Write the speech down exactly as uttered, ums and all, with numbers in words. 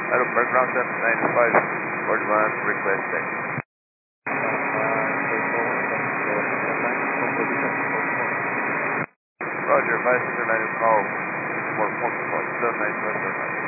Hello, background seven nine five, forty-one, request six. Roger, five zero nine call for Foxtrot, seven nine five.